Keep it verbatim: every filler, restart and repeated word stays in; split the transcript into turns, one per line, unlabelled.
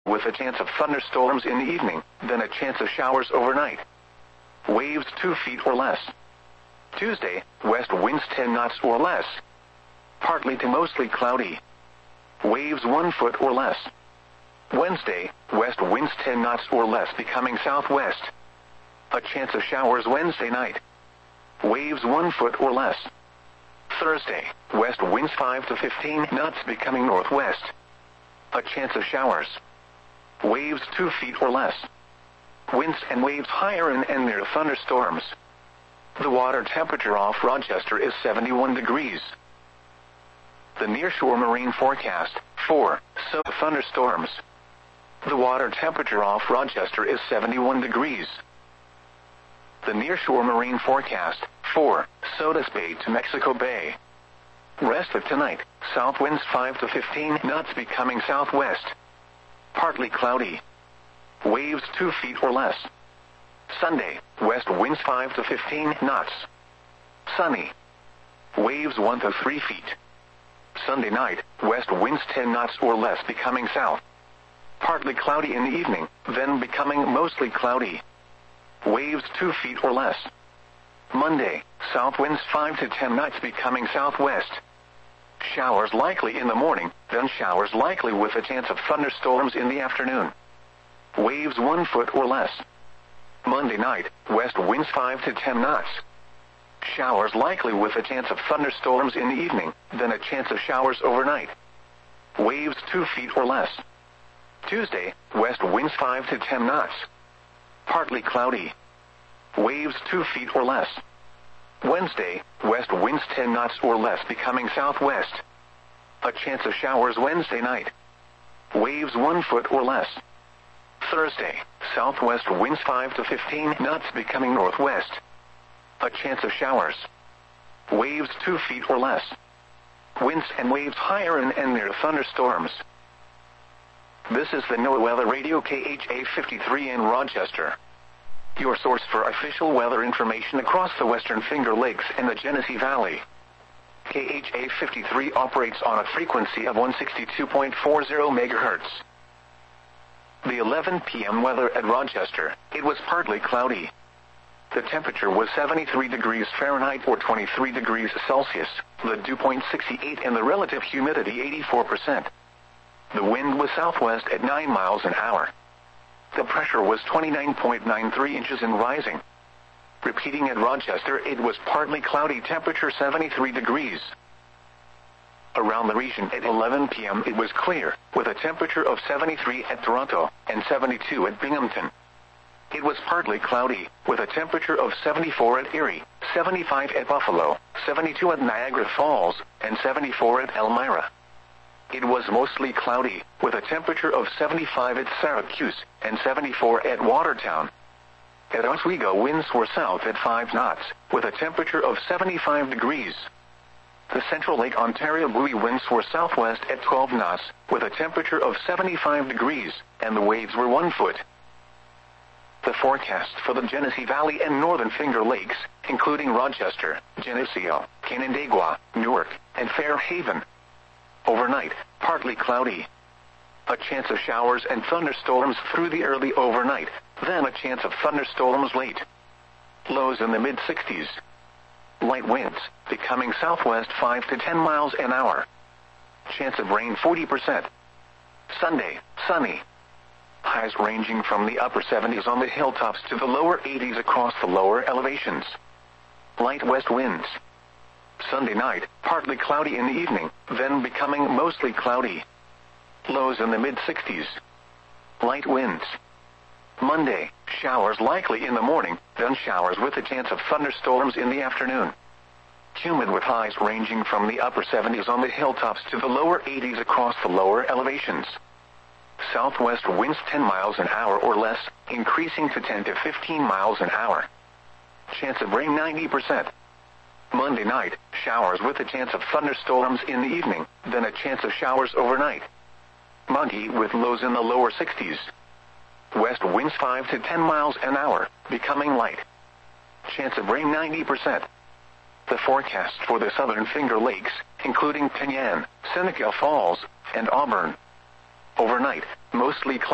with a chance of thunderstorms in the evening, then a chance of showers overnight. Waves two feet or less. Tuesday, west winds ten knots or less. Partly to mostly cloudy. Waves one foot or less. Wednesday, west winds ten knots or less becoming southwest. A chance of showers Wednesday night. Waves one foot or less. Thursday, west winds five to fifteen knots becoming northwest. A chance of showers. Waves two feet or less. Winds and waves higher and, and near thunderstorms. The water temperature off Rochester is seventy-one degrees. The nearshore marine forecast, for, so thunderstorms. The water temperature off Rochester is seventy-one degrees. The nearshore marine forecast, for, Sodus Bay to Mexico Bay. Rest of tonight, south winds five to fifteen knots becoming southwest. Partly cloudy. Waves two feet or less. Sunday, west winds five to fifteen knots. Sunny. Waves one to three feet. Sunday night, west winds ten knots or less becoming south. Partly cloudy in the evening, then becoming mostly cloudy. Waves two feet or less. Monday, south winds five to ten knots becoming southwest. Showers likely in the morning, then showers likely with a chance of thunderstorms in the afternoon. Waves one foot or less. Monday night, west winds five to ten knots. Showers likely with a chance of thunderstorms in the evening, then a chance of showers overnight. Waves two feet or less. Tuesday, west winds five to ten knots. Partly cloudy. Waves two feet or less. Wednesday, west winds ten knots or less becoming southwest. A chance of showers Wednesday night. Waves one foot or less. Thursday, southwest winds five to fifteen knots becoming northwest. A chance of showers. Waves two feet or less. Winds and waves higher and, and near thunderstorms. This is the NOAA Weather Radio K H A fifty-three in Rochester. Your source for official weather information across the Western Finger Lakes and the Genesee Valley. K H A fifty-three operates on a frequency of one sixty-two point four zero megahertz. The eleven p m weather at Rochester, it was partly cloudy. The temperature was seventy-three degrees Fahrenheit or twenty-three degrees Celsius, the dew point sixty-eight and the relative humidity eighty-four percent. The wind was southwest at nine miles an hour. The pressure was twenty-nine point nine three inches and rising. Repeating at Rochester, it was partly cloudy, temperature seventy-three degrees. Around the region at eleven p m it was clear, with a temperature of seventy-three at Toronto and seventy-two at Binghamton. It was partly cloudy, with a temperature of seventy-four at Erie, seventy-five at Buffalo, seventy-two at Niagara Falls, and seventy-four at Elmira. It was mostly cloudy, with a temperature of seventy-five at Syracuse, and seventy-four at Watertown. At Oswego, winds were south at five knots, with a temperature of seventy-five degrees. The Central Lake Ontario buoy winds were southwest at twelve knots, with a temperature of seventy-five degrees, and the waves were one foot. The forecast for the Genesee Valley and Northern Finger Lakes, including Rochester, Geneseo, Canandaigua, Newark, and Fairhaven. Overnight, partly cloudy. A chance of showers and thunderstorms through the early overnight, then a chance of thunderstorms late. Lows in the mid sixties. Light winds, becoming southwest five to ten miles an hour. Chance of rain forty percent. Sunday, sunny. Highs ranging from the upper seventies on the hilltops to the lower eighties across the lower elevations. Light west winds. Sunday night, partly cloudy in the evening, then becoming mostly cloudy. Lows in the mid sixties. Light winds. Monday, showers likely in the morning, then showers with a chance of thunderstorms in the afternoon. Humid with highs ranging from the upper seventies on the hilltops to the lower eighties across the lower elevations. Southwest winds ten miles an hour or less, increasing to ten to fifteen miles an hour. Chance of rain ninety percent. Monday night, showers with a chance of thunderstorms in the evening, then a chance of showers overnight. Muggy with lows in the lower sixties. West winds five to ten miles an hour, becoming light. Chance of rain ninety percent. The forecast for the Southern Finger Lakes, including Penyan, Seneca Falls, and Auburn. Overnight, mostly cloudy.